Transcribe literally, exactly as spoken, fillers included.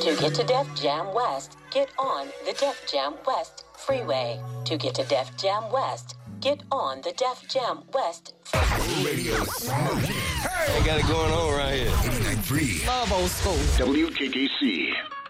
To get to Def Jam West, get on the Def Jam West Freeway. To get to Def Jam West, get on the Def Jam West Freeway. Radio smoking. Hey! They got it going on right here. eighty-nine point three. Love old school. W K K C.